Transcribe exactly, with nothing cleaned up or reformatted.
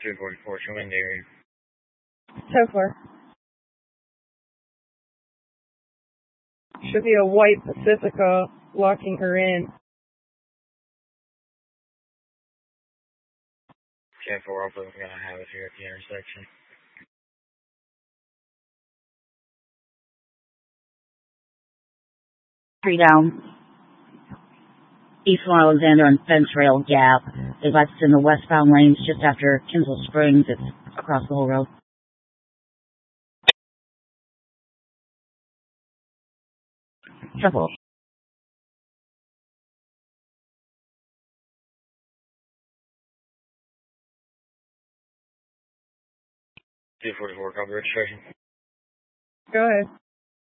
two forty-four, show me the area. So far. Should be a white Pacifica locking her in. ten four, hopefully we're going to have it here at the intersection. Three down. East from Alexander and Fence Rail Gap. They left in the westbound lanes just after Kinsel Springs. It's across the whole road. Trouble. two forty-four, copy registration. Go ahead.